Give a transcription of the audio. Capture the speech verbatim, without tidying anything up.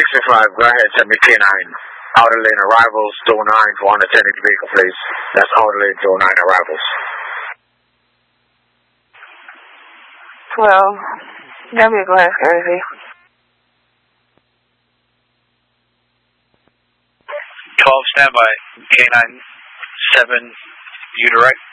sixty-five, go ahead, send me K nine. Outer lane arrivals, door nine for unattended vehicle, please. That's outer lane, door nine arrivals. Well, that vehicle has courtesy. twelve, standby. K nine, seven, you direct.